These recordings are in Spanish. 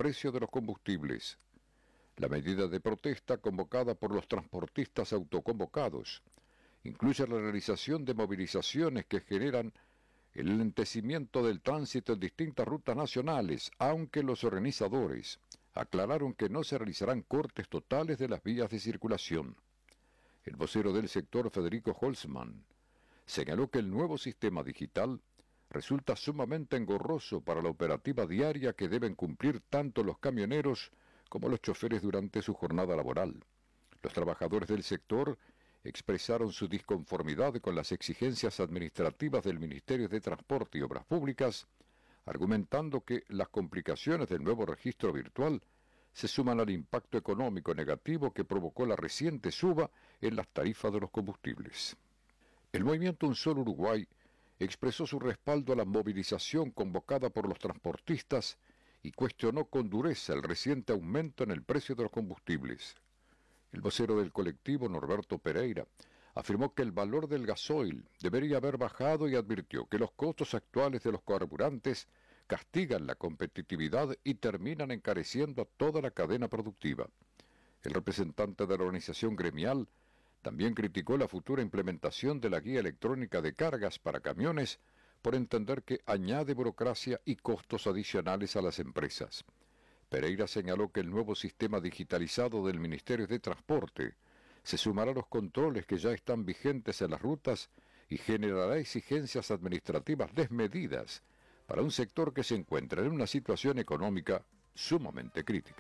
precio de los combustibles. La medida de protesta convocada por los transportistas autoconvocados incluye la realización de movilizaciones que generan el enlentecimiento del tránsito en distintas rutas nacionales, aunque los organizadores aclararon que no se realizarán cortes totales de las vías de circulación. El vocero del sector, Federico Holzmann, señaló que el nuevo sistema digital resulta sumamente engorroso para la operativa diaria que deben cumplir tanto los camioneros como los choferes durante su jornada laboral. Los trabajadores del sector expresaron su disconformidad con las exigencias administrativas del Ministerio de Transporte y Obras Públicas, argumentando que las complicaciones del nuevo registro virtual se suman al impacto económico negativo que provocó la reciente suba en las tarifas de los combustibles. El movimiento Un Solo Uruguay expresó su respaldo a la movilización convocada por los transportistas y cuestionó con dureza el reciente aumento en el precio de los combustibles. El vocero del colectivo, Norberto Pereira, afirmó que el valor del gasoil debería haber bajado y advirtió que los costos actuales de los carburantes castigan la competitividad y terminan encareciendo a toda la cadena productiva. El representante de la organización gremial también criticó la futura implementación de la guía electrónica de cargas para camiones por entender que añade burocracia y costos adicionales a las empresas. Pereira señaló que el nuevo sistema digitalizado del Ministerio de Transporte se sumará a los controles que ya están vigentes en las rutas y generará exigencias administrativas desmedidas para un sector que se encuentra en una situación económica sumamente crítica.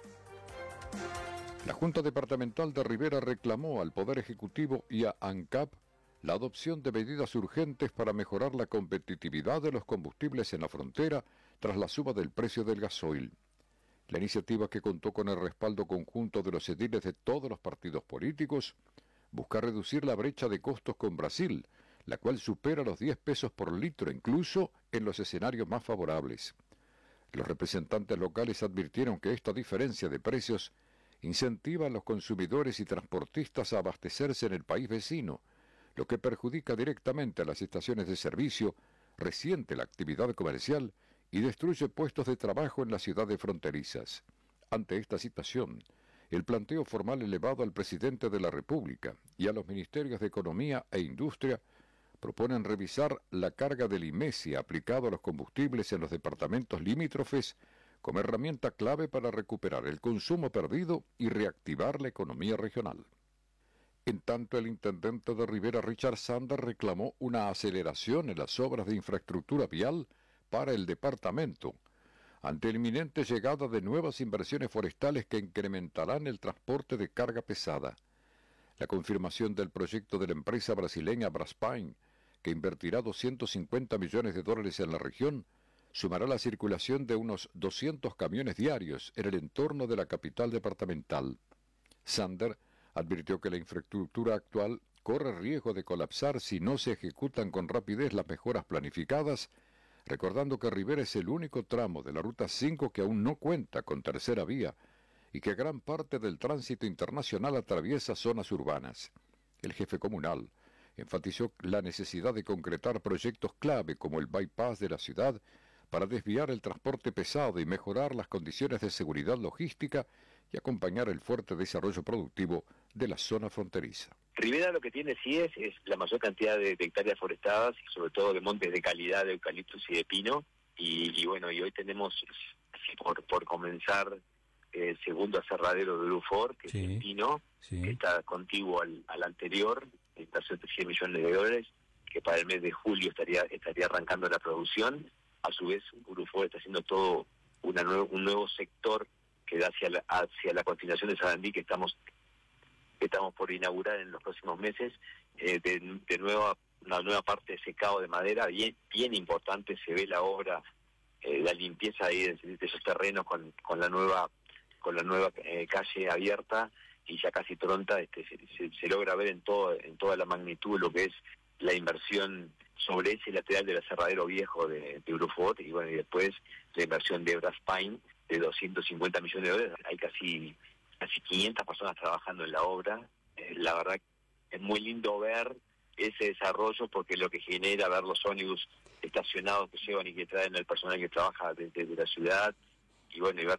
La Junta Departamental de Rivera reclamó al Poder Ejecutivo y a ANCAP la adopción de medidas urgentes para mejorar la competitividad de los combustibles en la frontera tras la suba del precio del gasoil. La iniciativa, que contó con el respaldo conjunto de los ediles de todos los partidos políticos, busca reducir la brecha de costos con Brasil, la cual supera los 10 pesos por litro, incluso en los escenarios más favorables. Los representantes locales advirtieron que esta diferencia de precios incentiva a los consumidores y transportistas a abastecerse en el país vecino, lo que perjudica directamente a las estaciones de servicio, resiente la actividad comercial y destruye puestos de trabajo en las ciudades fronterizas. Ante esta situación, el planteo formal elevado al presidente de la República y a los ministerios de Economía e Industria proponen revisar la carga del IMESI aplicado a los combustibles en los departamentos limítrofes como herramienta clave para recuperar el consumo perdido y reactivar la economía regional. En tanto, el intendente de Rivera, Richard Sander, reclamó una aceleración en las obras de infraestructura vial para el departamento, ante la inminente llegada de nuevas inversiones forestales que incrementarán el transporte de carga pesada. La confirmación del proyecto de la empresa brasileña Braspain, que invertirá $250 millones en la región, sumará la circulación de unos 200 camiones diarios en el entorno de la capital departamental. Sander advirtió que la infraestructura actual corre riesgo de colapsar si no se ejecutan con rapidez las mejoras planificadas, recordando que Rivera es el único tramo de la Ruta 5 que aún no cuenta con tercera vía y que gran parte del tránsito internacional atraviesa zonas urbanas. El jefe comunal enfatizó la necesidad de concretar proyectos clave como el bypass de la ciudad para desviar el transporte pesado y mejorar las condiciones de seguridad logística y acompañar el fuerte desarrollo productivo de la zona fronteriza. Rivera lo que tiene sí es la mayor cantidad de hectáreas forestadas y sobre todo de montes de calidad de eucaliptus y de pino y bueno, y hoy tenemos por comenzar el segundo aserradero de Urufor, que sí, es el pino, sí, que está contiguo al anterior, está sobre $100 millones, que para el mes de julio estaría arrancando la producción. A su vez, Urufor está haciendo todo un nuevo sector que da hacia la continuación de Sarandí, que estamos por inaugurar en los próximos meses, una nueva parte de secado de madera bien importante. Se ve la obra, la limpieza ahí de esos terrenos con la nueva calle abierta y ya casi pronta. Se logra ver en toda la magnitud lo que es la inversión sobre ese lateral del aserradero viejo de Urufor, y bueno, y después la inversión de Braspain de $250 millones. Hay casi 500 personas trabajando en la obra. La verdad es muy lindo ver ese desarrollo, porque lo que genera ver los ómnibus estacionados que llevan y que traen el personal que trabaja desde la ciudad, y bueno, y ver